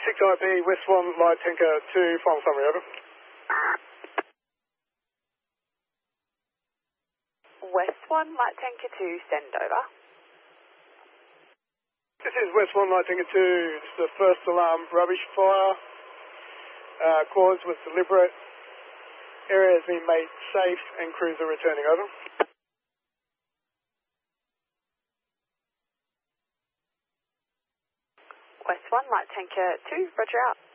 6IP, West 1, Light Tanker 2, final summary, over. West 1, Light Tanker 2, send over. This is West 1, Light Tanker 2. This is the first alarm rubbish fire. Cause was deliberate. Area has been made safe and crews are returning, over. West 1, Light Tanker 2, roger out.